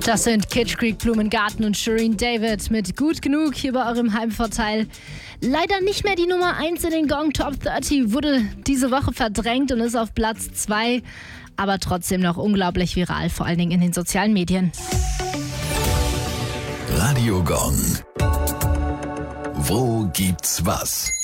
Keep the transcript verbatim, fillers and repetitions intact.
Das sind Kitsch Creek, Blumengarten und Shireen David mit Gut genug hier bei eurem Heimvorteil. Leider nicht mehr die Nummer eins in den Gong Top dreißig, wurde diese Woche verdrängt und ist auf Platz zwei, aber trotzdem noch unglaublich viral, vor allen Dingen in den sozialen Medien. Radio Gong. Wo gibt's was?